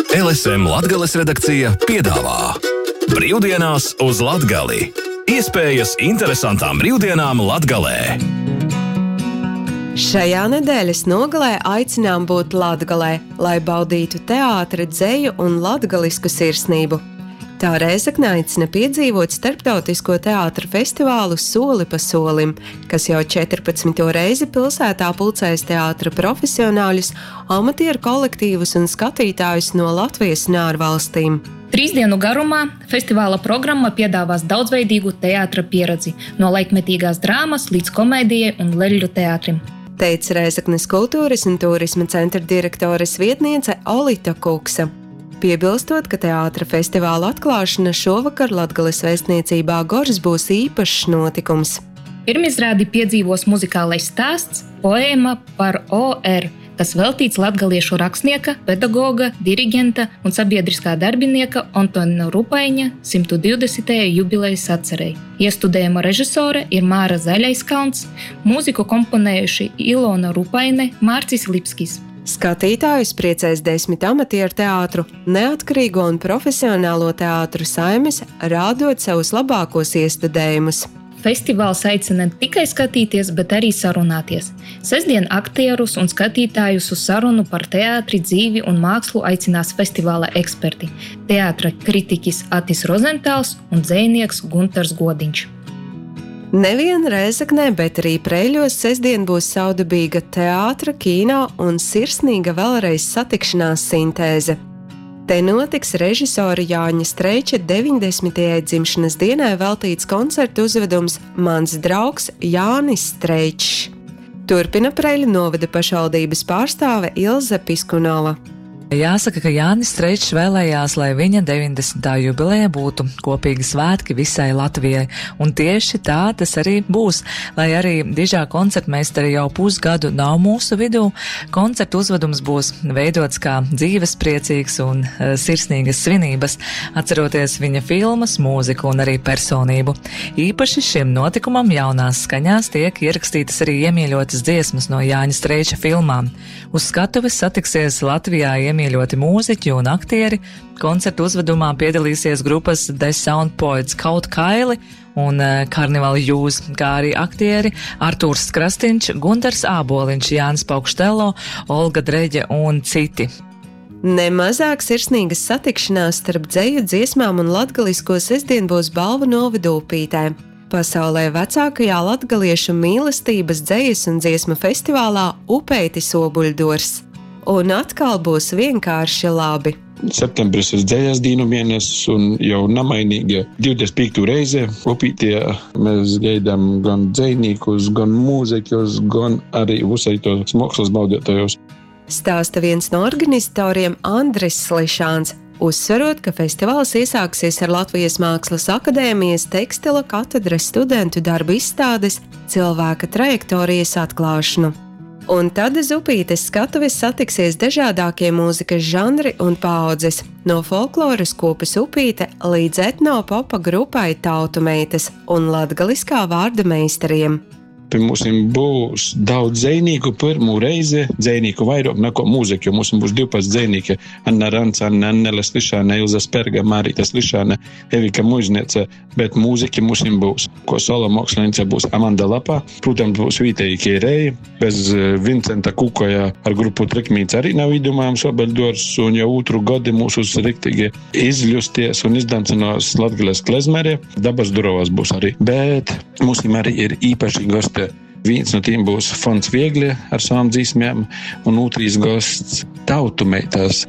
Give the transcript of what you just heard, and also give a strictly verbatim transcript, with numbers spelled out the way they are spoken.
L S M Latgales redakcija piedāvā Brīvdienās uz Latgali. Iespējas interesantām brīvdienām Latgalē. Šajā nedēļas nogalē aicinām būt Latgalē, lai baudītu teātra, dzeju un latgalisku sirsnību. Tā Rēzekne aicina piedzīvot starptautisko teātra festivālu Soli pa solim, kas jau četrpadsmito reizi pilsētā pulcēs teātra profesionāļus, amatieru kolektīvus un skatītājus no Latvijas un ārvalstīm. Trīs dienu garumā festivāla programma piedāvās daudzveidīgu teātra pieredzi, no laikmetīgās drāmas līdz komēdijai un leļļu teātrim. Teica Rēzeknes kultūras un turisma centra direktores vietniece Olita Kuksa. Piebilstot, ka teātra festivāla atklāšana šovakar Latgales vēstniecībā Gorzs būs īpašs notikums. Pirmizrādi piedzīvos muzikālais stāsts Poēma par O R, kas veltīts latgaliešu rakstnieka, pedagoga, diriģenta un sabiedriskā darbinieka Antona Rupaiņa simt divdesmitajai jubilejas atcerei. Iestudējuma režisore ir Māra Zaļaiskalns, mūziku komponējuši Ilona Rupaine, Mārcis Lipskis. Skatītājus priecēs desmit amatieru teātru, neatkarīgo un profesionālo teātru saimes, rādot savus labākos iestudējumus. Festivāls aicina ne tikai skatīties, bet arī sarunāties. Sestdien aktierus un skatītājus uz sarunu par teātri, dzīvi un mākslu aicinās festivāla eksperti – teātra kritiķis Atis Rozentāls un dzejnieks Guntars Godiņš. Nevien Rēzeknē, bet arī Preiļos sestdien būs saudabīga teātra, kino un sirsnīga vēlreiz satikšanās sintēze. Te notiks režisora Jāņa Streiča deviņdesmitajai dzimšanas dienai veltīts koncertu uzvedums Mans draugs Jānis Streičs. Turpina Preiļu novada pašvaldības pārstāve Ilze Piskunova. Jāsaka, ka Jānis Streičs vēlējās, lai viņa deviņdesmitā jubileja būtu kopīgi svētki visai Latvijai, un tieši tā tas arī būs. Lai arī dižā koncertmeistari jau pusgadu nav mūsu vidū, koncertu uzvedums būs veidots kā dzīvespriecīgs un uh, sirsnīgas svinības, atceroties viņa filmas, mūziku un arī personību. Īpaši šim notikumam jaunās skaņās tiek ierakstītas arī iemīļotas dziesmas no Jāņa Streiča filmām. Uz skatuves satiksies Latvijā iemīļotas mīļoti mūziķi un aktieri. Koncertu uzvedumā piedalīsies grupas The Sound Poets Kaut Kaili un Karnival Jūs, kā arī aktieri Artūrs Krastinč, Guntars Āboliņš, Jānis Paukštello, Olga Dreģe un citi. Nemazāk sirsnīgas satikšanās starp dzeju, dziesmām un latgalisko sestdien būs Balvu novada Upītē. Pasaulē vecākajā latgaliešu mīlestības dzejas un dziesmu festivālā Upeitis Obuļdors. Un atkal būs vienkārši labi. Septembris ir dzējas dīnu mēnesis un jau namainīgi divdesmit piekto reize Upītē mēs gaidām gan dzējnīkus, gan mūziķus, gan arī visaitos mākslas baudītājus. Stāsta viens no organizatoriem Andris Slišāns, uzsverot, ka festivāls iesāksies ar Latvijas Mākslas akadēmijas tekstila katedras studentu darbu izstādes cilvēka trajektorijas atklāšanu. Un tad uz Upītes skatuves satiksies dažādākie mūzikas žanri un paaudzes, no folkloras kopas Upīte līdz etnopopa grupai Tautumeitas un latgaliskā vārda meistariem. Pie mums būs daudz dzejnieku pirmo reizi, dzejnieku vairāk nekā mūziķu. Mums būs divpadsmit dzejnieki, Anna Ranca, Anna Annele Slišāne, Ilza Sperga, Mārīta Slišāne, Evika Mužniece, bet mūziķi mums būs. Ko solo māksliniece būs Amanda Lapā, protams, būs vietēji Kēreji, bez Vincenta Kukoja ar grupu Trikmīts arī nav īdomājums Obeļdors, un jau otru gadi mūs uz riktīgi izļusties un izdancinās Latgales klezmerē, Dabas Durovās būs arī. Bet mums arī ir īpaši gosti. Viens no tiem būs Fonds Viegli ar savām dzīsmēm, un otrs gosts Tautumeitas